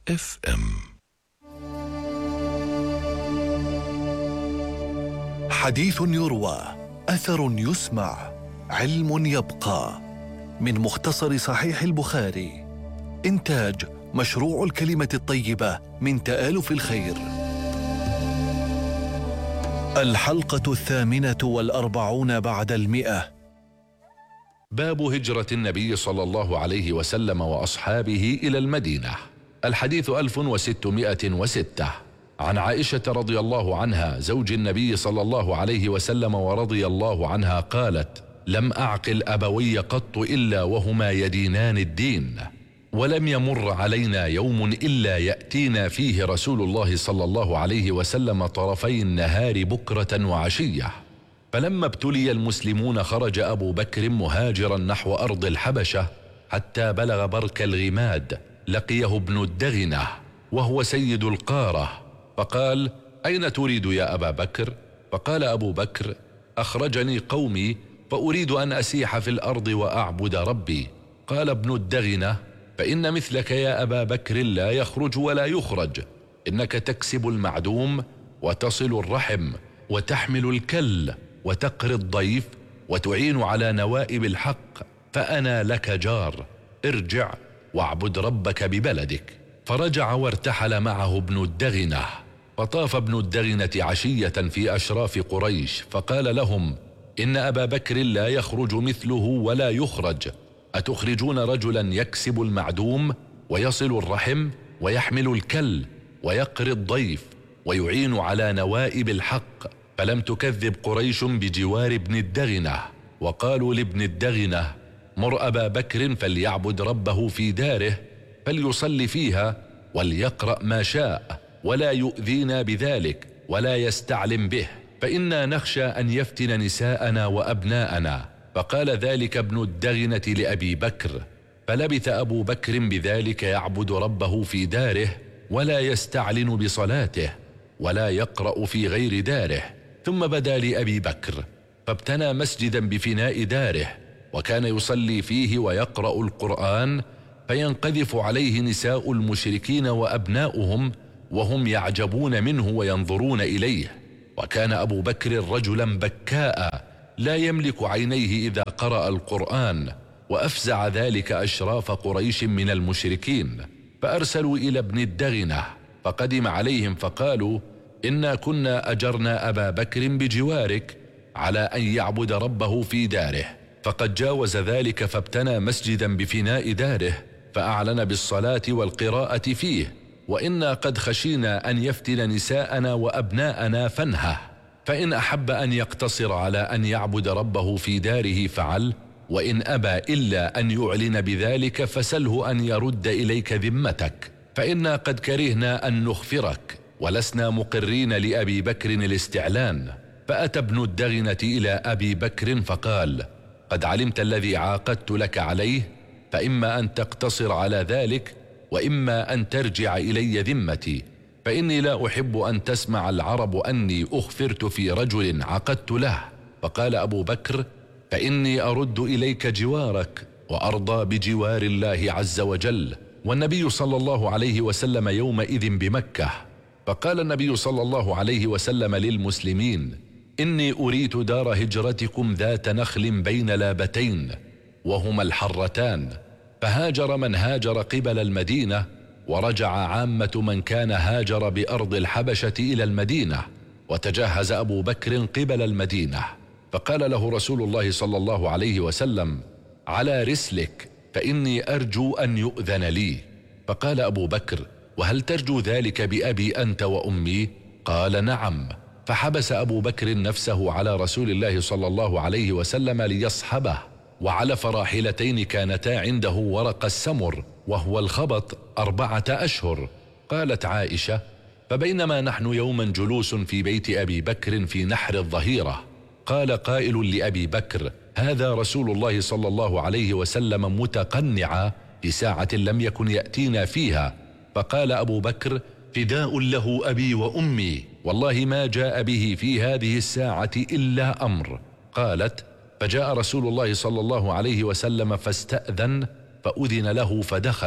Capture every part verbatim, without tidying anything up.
اف ام. حديث يروى، أثر يسمع، علم يبقى. من مختصر صحيح البخاري. إنتاج مشروع الكلمة الطيبة من تآلف الخير. الحلقة الثامنة والأربعون بعد المئة. باب هجرة النبي صلى الله عليه وسلم وأصحابه إلى المدينة. الحديث ألف وستمائة وستة. عن عائشة رضي الله عنها زوج النبي صلى الله عليه وسلم ورضي الله عنها قالت: لم أعقل أبوي قط إلا وهما يدينان الدين، ولم يمر علينا يوم إلا يأتينا فيه رسول الله صلى الله عليه وسلم طرفي النهار بكرة وعشية. فلما ابتلي المسلمون خرج أبو بكر مهاجرا نحو أرض الحبشة حتى بلغ برك الغماد، لقيه ابن الدغنة وهو سيد القارة، فقال: أين تريد يا أبا بكر؟ فقال أبو بكر: أخرجني قومي فأريد أن أسيح في الأرض وأعبد ربي. قال ابن الدغنة: فإن مثلك يا أبا بكر لا يخرج ولا يخرج، إنك تكسب المعدوم وتصل الرحم وتحمل الكل وتقري الضيف وتعين على نوائب الحق، فأنا لك جار، ارجع واعبد ربك ببلدك. فرجع وارتحل معه ابن الدغنة، فطاف ابن الدغنة عشية في أشراف قريش فقال لهم: إن أبا بكر لا يخرج مثله ولا يخرج، أتخرجون رجلا يكسب المعدوم ويصل الرحم ويحمل الكل ويقري الضيف ويعين على نوائب الحق؟ فلم تكذب قريش بجوار ابن الدغنة، وقالوا لابن الدغنة: مر أبا بكر فليعبد ربه في داره، فليصلي فيها وليقرأ ما شاء، ولا يؤذينا بذلك ولا يستعلم به، فإنا نخشى أن يفتن نساءنا وأبناءنا. فقال ذلك ابن الدغنة لأبي بكر، فلبث أبو بكر بذلك يعبد ربه في داره ولا يستعلن بصلاته ولا يقرأ في غير داره. ثم بدا لأبي بكر فابتنى مسجدا بفناء داره، وكان يصلي فيه ويقرأ القرآن، فينقذف عليه نساء المشركين وأبناؤهم وهم يعجبون منه وينظرون إليه. وكان أبو بكر رجلا بكاء لا يملك عينيه إذا قرأ القرآن، وأفزع ذلك أشراف قريش من المشركين، فأرسلوا إلى ابن الدغنة فقدم عليهم فقالوا: إنا كنا أجرنا أبا بكر بجوارك على أن يعبد ربه في داره، فقد جاوز ذلك فابتنى مسجدا بفناء داره فأعلن بالصلاة والقراءة فيه، وإنا قد خشينا أن يفتن نساءنا وأبناءنا فانهه، فإن أحب أن يقتصر على أن يعبد ربه في داره فعل، وإن أبى إلا أن يعلن بذلك فسله أن يرد إليك ذمتك، فإنا قد كرهنا أن نخفرك ولسنا مقرين لأبي بكر الاستعلان. فأتى ابن الدغنة إلى أبي بكر فقال: قد علمت الذي عاقدت لك عليه، فإما أن تقتصر على ذلك وإما أن ترجع إلي ذمتي، فإني لا أحب أن تسمع العرب أني أخفرت في رجل عقدت له. فقال أبو بكر: فإني أرد إليك جوارك وأرضى بجوار الله عز وجل، والنبي صلى الله عليه وسلم يومئذ بمكة. فقال النبي صلى الله عليه وسلم للمسلمين: إني أريت دار هجرتكم ذات نخل بين لابتين وهما الحرتان. فهاجر من هاجر قبل المدينة، ورجع عامة من كان هاجر بأرض الحبشة إلى المدينة، وتجهز أبو بكر قبل المدينة. فقال له رسول الله صلى الله عليه وسلم: على رسلك، فإني أرجو أن يؤذن لي. فقال أبو بكر: وهل ترجو ذلك بأبي أنت وأمي؟ قال: نعم. فحبس أبو بكر نفسه على رسول الله صلى الله عليه وسلم ليصحبه، وعلى راحلتين كانتا عنده ورق السمر وهو الخبط أربعة أشهر. قالت عائشة: فبينما نحن يوما جلوس في بيت أبي بكر في نحر الظهيرة، قال قائل لأبي بكر: هذا رسول الله صلى الله عليه وسلم متقنعا في ساعة لم يكن يأتينا فيها. فقال أبو بكر: فداء له أبي وأمي، والله ما جاء به في هذه الساعة إلا أمر. قالت: فجاء رسول الله صلى الله عليه وسلم فاستأذن، فأذن له فدخل،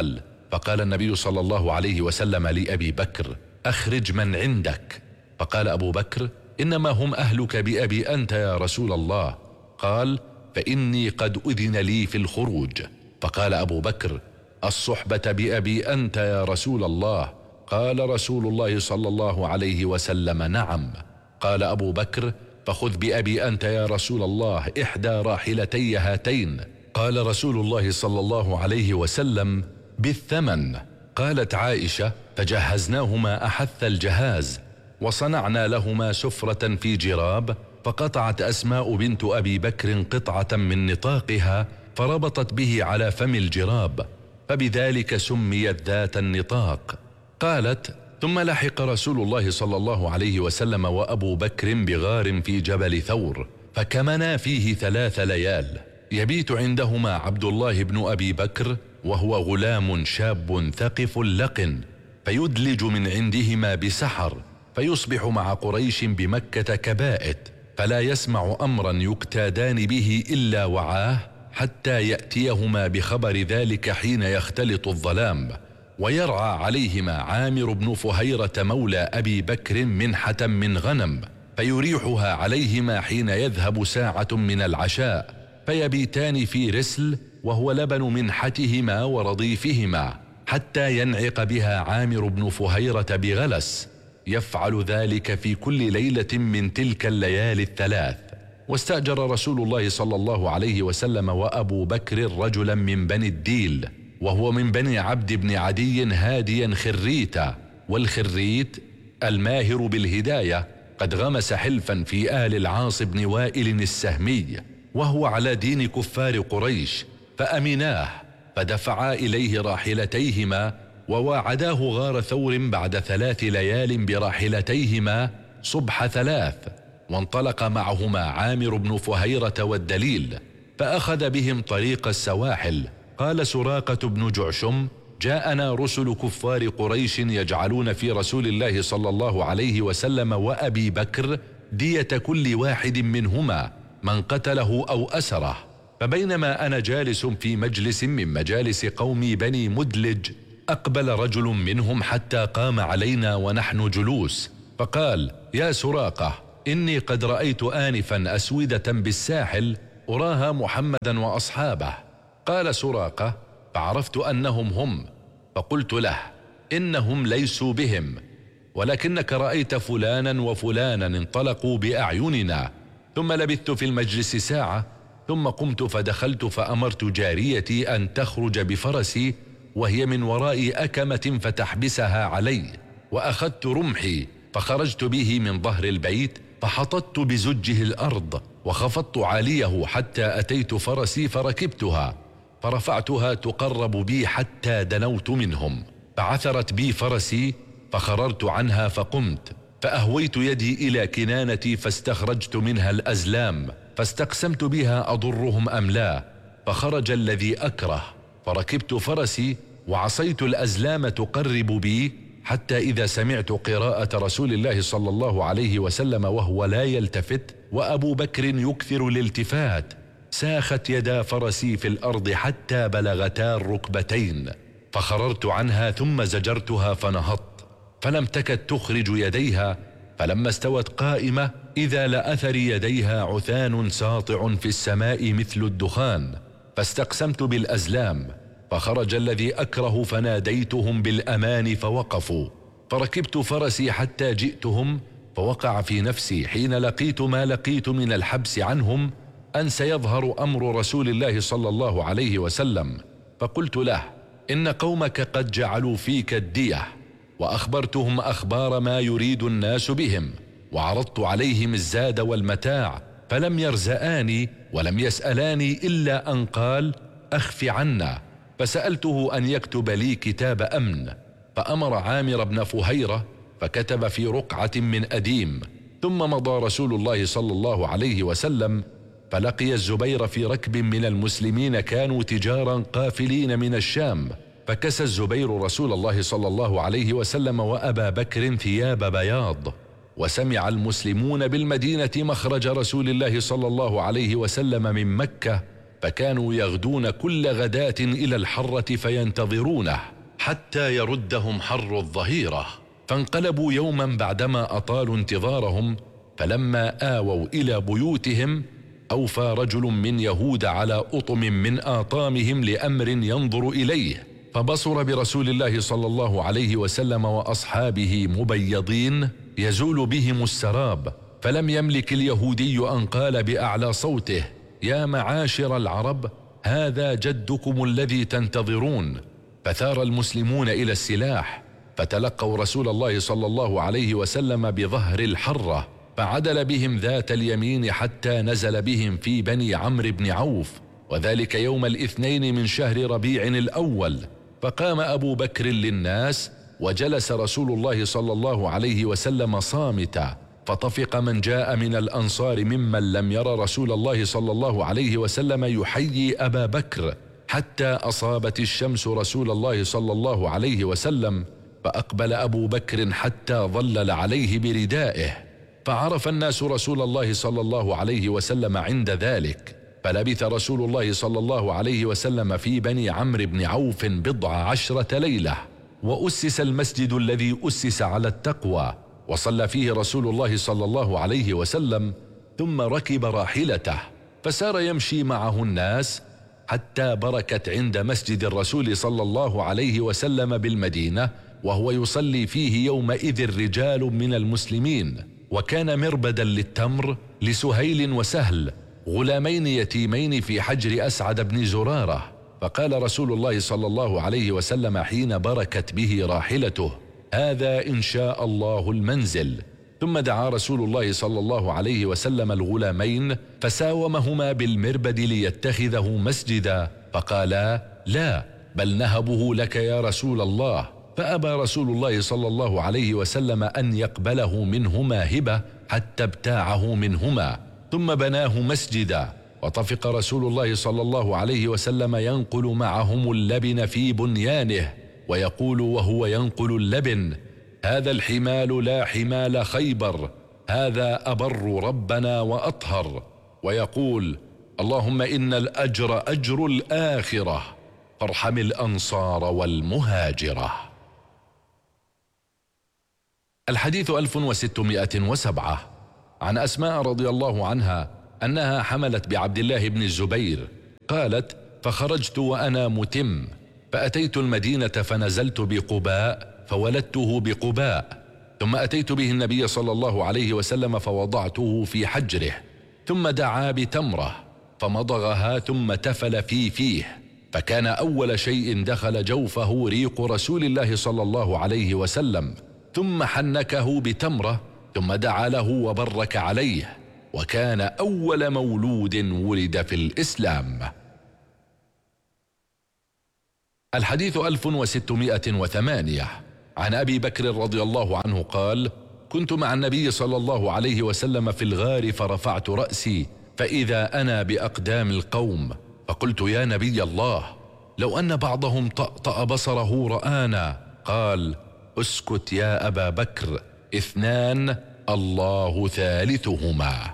فقال النبي صلى الله عليه وسلم لأبي بكر: أخرج من عندك. فقال أبو بكر: إنما هم أهلك بأبي أنت يا رسول الله. قال: فإني قد أذن لي في الخروج. فقال أبو بكر: الصحبة بأبي أنت يا رسول الله. قال رسول الله صلى الله عليه وسلم: نعم. قال أبو بكر: فخذ بأبي أنت يا رسول الله إحدى راحلتي هاتين. قال رسول الله صلى الله عليه وسلم: بالثمن. قالت عائشة: فجهزناهما أحث الجهاز، وصنعنا لهما سفرة في جراب، فقطعت أسماء بنت أبي بكر قطعة من نطاقها فربطت به على فم الجراب، فبذلك سميت ذات النطاق. قالت: ثم لحق رسول الله صلى الله عليه وسلم وأبو بكر بغار في جبل ثور، فكمنا فيه ثلاث ليال، يبيت عندهما عبد الله بن أبي بكر وهو غلام شاب ثقف لقن، فيدلج من عندهما بسحر، فيصبح مع قريش بمكة كبائت، فلا يسمع أمرا يكتادان به إلا وعاه، حتى يأتيهما بخبر ذلك حين يختلط الظلام. ويرعى عليهما عامر بن فهيرة مولى أبي بكر منحة من غنم، فيريحها عليهما حين يذهب ساعة من العشاء، فيبيتان في رسل وهو لبن منحتهما ورضيفهما، حتى ينعق بها عامر بن فهيرة بغلس. يفعل ذلك في كل ليلة من تلك الليالي الثلاث. واستأجر رسول الله صلى الله عليه وسلم وأبو بكر رجلا من بني الديل، وهو من بني عبد بن عدي هاديا خريتا، والخريت الماهر بالهداية، قد غمس حلفا في آل العاص بن وائل السهمي، وهو على دين كفار قريش، فأمناه، فدفعا إليه راحلتيهما، وواعداه غار ثور بعد ثلاث ليال براحلتيهما صبح ثلاث، وانطلق معهما عامر بن فهيرة والدليل، فأخذ بهم طريق السواحل. قال سراقة بن جعشم: جاءنا رسل كفار قريش يجعلون في رسول الله صلى الله عليه وسلم وأبي بكر دية كل واحد منهما من قتله أو أسره، فبينما أنا جالس في مجلس من مجالس قوم بني مدلج، أقبل رجل منهم حتى قام علينا ونحن جلوس، فقال: يا سراقة، إني قد رأيت آنفا أسودة بالساحل أراها محمدا وأصحابه. قال سراقة: فعرفت أنهم هم، فقلت له: إنهم ليسوا بهم، ولكنك رأيت فلانا وفلانا انطلقوا بأعيننا. ثم لبثت في المجلس ساعة، ثم قمت فدخلت فأمرت جاريتي أن تخرج بفرسي وهي من وراء أكمة فتحبسها علي، وأخذت رمحي فخرجت به من ظهر البيت، فحطت بزجه الأرض وخفضت عاليه حتى أتيت فرسي فركبتها، فرفعتها تقرب بي حتى دنوت منهم، فعثرت بي فرسي فخررت عنها، فقمت فأهويت يدي إلى كنانتي فاستخرجت منها الأزلام، فاستقسمت بها أضرهم أم لا، فخرج الذي أكره، فركبت فرسي وعصيت الأزلام تقرب بي، حتى إذا سمعت قراءة رسول الله صلى الله عليه وسلم وهو لا يلتفت وأبو بكر يكثر الالتفات، ساخت يدا فرسي في الأرض حتى بلغتا الركبتين، فخررت عنها ثم زجرتها فنهضت، فلم تكد تخرج يديها، فلما استوت قائمة إذا لأثر يديها عثان ساطع في السماء مثل الدخان، فاستقسمت بالأزلام، فخرج الذي أكره فناديتهم بالأمان فوقفوا، فركبت فرسي حتى جئتهم، فوقع في نفسي حين لقيت ما لقيت من الحبس عنهم أن سيظهر أمر رسول الله صلى الله عليه وسلم، فقلت له: إن قومك قد جعلوا فيك الدية، وأخبرتهم أخبار ما يريد الناس بهم، وعرضت عليهم الزاد والمتاع، فلم يرزآني ولم يسألاني إلا أن قال: أخف عنا، فسألته أن يكتب لي كتاب أمن، فأمر عامر بن فهيرة فكتب في رقعة من أديم، ثم مضى رسول الله صلى الله عليه وسلم، فلقي الزبير في ركب من المسلمين كانوا تجارا قافلين من الشام، فكسى الزبير رسول الله صلى الله عليه وسلم وأبا بكر ثياب بياض، وسمع المسلمون بالمدينة مخرج رسول الله صلى الله عليه وسلم من مكة، فكانوا يغدون كل غداة إلى الحرة فينتظرونه حتى يردهم حر الظهيرة. فانقلبوا يوما بعدما أطالوا انتظارهم، فلما آووا إلى بيوتهم أوفى رجل من يهود على أطم من آطامهم لأمر ينظر إليه، فبصر برسول الله صلى الله عليه وسلم وأصحابه مبيضين يزول بهم السراب، فلم يملك اليهودي أن قال بأعلى صوته: يا معاشر العرب، هذا جدكم الذي تنتظرون. فثار المسلمون إلى السلاح، فتلقوا رسول الله صلى الله عليه وسلم بظهر الحرة، فعدل بهم ذات اليمين حتى نزل بهم في بني عمرو بن عوف، وذلك يوم الاثنين من شهر ربيع الأول. فقام أبو بكر للناس، وجلس رسول الله صلى الله عليه وسلم صامتا، فطفق من جاء من الأنصار ممن لم ير رسول الله صلى الله عليه وسلم يحيي أبا بكر، حتى أصابت الشمس رسول الله صلى الله عليه وسلم، فأقبل أبو بكر حتى ظلل عليه بردائه، فعرف الناس رسول الله صلى الله عليه وسلم عند ذلك. فلبث رسول الله صلى الله عليه وسلم في بني عمرو بن عوف بضع عشرة ليلة، وأسس المسجد الذي أسس على التقوى، وصلى فيه رسول الله صلى الله عليه وسلم، ثم ركب راحلته فسار يمشي معه الناس حتى بركت عند مسجد الرسول صلى الله عليه وسلم بالمدينة، وهو يصلي فيه يومئذ رجال من المسلمين، وكان مربدا للتمر لسهيل وسهل، غلامين يتيمين في حجر أسعد بن زرارة. فقال رسول الله صلى الله عليه وسلم حين بركت به راحلته: هذا إن شاء الله المنزل. ثم دعا رسول الله صلى الله عليه وسلم الغلامين فساومهما بالمربد ليتخذه مسجدا، فقالا: لا، بل نهبه لك يا رسول الله. فأبى رسول الله صلى الله عليه وسلم أن يقبله منهما هبة حتى ابتاعه منهما، ثم بناه مسجدا. وطفق رسول الله صلى الله عليه وسلم ينقل معهم اللبن في بنيانه، ويقول وهو ينقل اللبن: هذا الحمال لا حمال خيبر، هذا أبر ربنا وأطهر. ويقول: اللهم إن الأجر أجر الآخرة، فارحم الأنصار والمهاجرة. الحديث ألف وستمائة وسبعة. عن أسماء رضي الله عنها أنها حملت بعبد الله بن الزبير، قالت: فخرجت وأنا متم، فأتيت المدينة فنزلت بقباء فولدته بقباء، ثم أتيت به النبي صلى الله عليه وسلم فوضعته في حجره، ثم دعا بتمرة فمضغها ثم تفل في فيه، فكان أول شيء دخل جوفه ريق رسول الله صلى الله عليه وسلم، ثم حنكه بتمرة، ثم دعا له وبرك عليه، وكان أول مولود ولد في الإسلام. الحديث ألف وستمائة وثمانية. عن أبي بكر رضي الله عنه قال: كنت مع النبي صلى الله عليه وسلم في الغار، فرفعت رأسي فإذا أنا بأقدام القوم، فقلت: يا نبي الله، لو أن بعضهم طأطأ بصره رآنا. قال: اسكت يا أبا بكر، اثنان الله ثالثهما.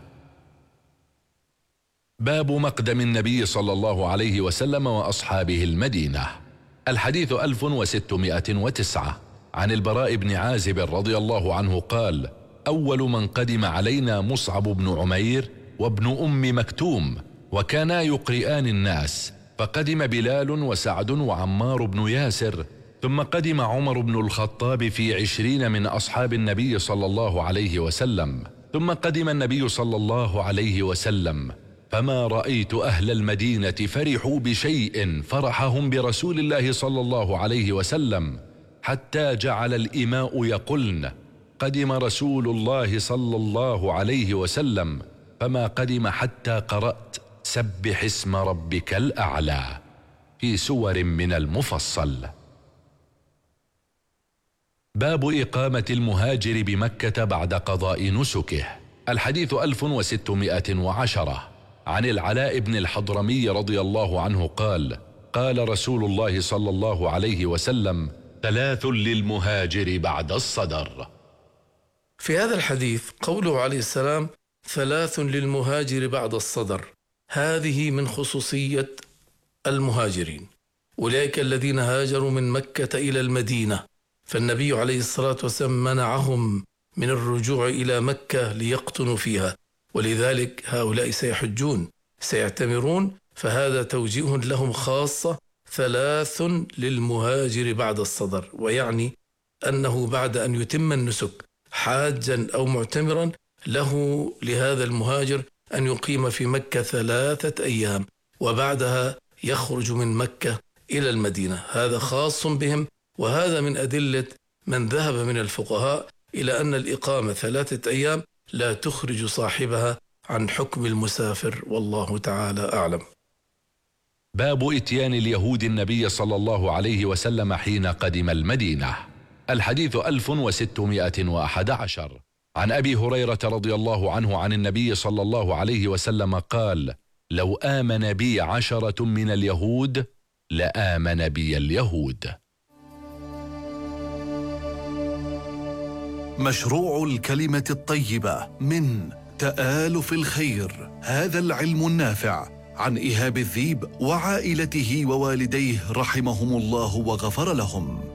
باب مقدم النبي صلى الله عليه وسلم وأصحابه المدينة. الحديث ألف وستمائة وتسعة. عن البراء بن عازب رضي الله عنه قال: أول من قدم علينا مصعب بن عمير وابن أم مكتوم، وكانا يقرئان الناس، فقدم بلال وسعد وعمار بن ياسر، ثم قدم عمر بن الخطاب في عشرين من أصحاب النبي صلى الله عليه وسلم، ثم قدم النبي صلى الله عليه وسلم، فما رأيت أهل المدينة فرحوا بشيء فرحهم برسول الله صلى الله عليه وسلم، حتى جعل الإماء يقولن: قدم رسول الله صلى الله عليه وسلم، فما قدم حتى قرأت: سبح اسم ربك الأعلى في سور من المفصل. باب إقامة المهاجر بمكة بعد قضاء نسكه. الحديث ألف وستمائة وعشرة. عن العلاء بن الحضرمي رضي الله عنه قال: قال رسول الله صلى الله عليه وسلم: ثلاث للمهاجر بعد الصدر. في هذا الحديث قوله عليه السلام: ثلاث للمهاجر بعد الصدر، هذه من خصوصية المهاجرين، أولئك الذين هاجروا من مكة إلى المدينة، فالنبي عليه الصلاة والسلام منعهم من الرجوع إلى مكة ليقطنوا فيها، ولذلك هؤلاء سيحجون سيعتمرون، فهذا توجيه لهم خاصة. ثلاث للمهاجر بعد الصدر، ويعني أنه بعد أن يتم النسك حاجا أو معتمرا له لهذا المهاجر أن يقيم في مكة ثلاثة أيام، وبعدها يخرج من مكة إلى المدينة. هذا خاص بهم، وهذا من أدلة من ذهب من الفقهاء إلى أن الإقامة ثلاثة أيام لا تخرج صاحبها عن حكم المسافر، والله تعالى أعلم. باب إتيان اليهود النبي صلى الله عليه وسلم حين قدم المدينة. الحديث ألف وستمائة وأحد عشر. عن أبي هريرة رضي الله عنه عن النبي صلى الله عليه وسلم قال: لو آمن بي عشرة من اليهود لآمن بي اليهود. مشروع الكلمة الطيبة من تآلف الخير، هذا العلم النافع، عن إيهاب الذيب وعائلته ووالديه رحمهم الله وغفر لهم.